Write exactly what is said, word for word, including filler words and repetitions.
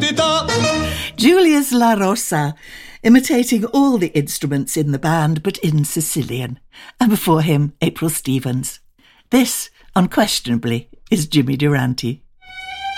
vita. Julius La Rosa, imitating all the instruments in the band but in Sicilian. And before him, April Stevens. This, unquestionably, is Jimmy Durante.